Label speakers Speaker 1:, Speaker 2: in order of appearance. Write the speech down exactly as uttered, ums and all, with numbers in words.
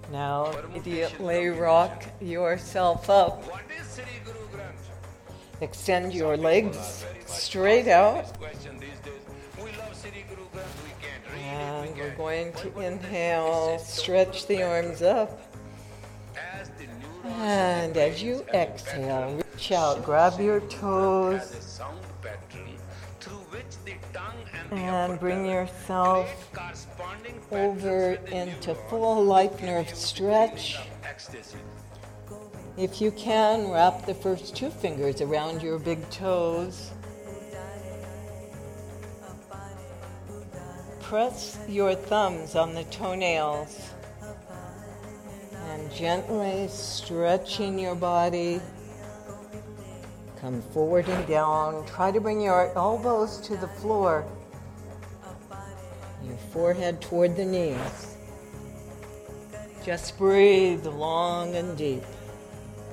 Speaker 1: Now immediately rock yourself up. Extend your legs straight out. And we're going to inhale, stretch the arms up. And as you exhale, reach out, grab your toes. And bring yourself over into full life nerve stretch. If you can, wrap the first two fingers around your big toes. Press your thumbs on the toenails and gently stretching your body. Come forward and down. Try to bring your elbows to the floor. Your forehead toward the knees. Just breathe long and deep.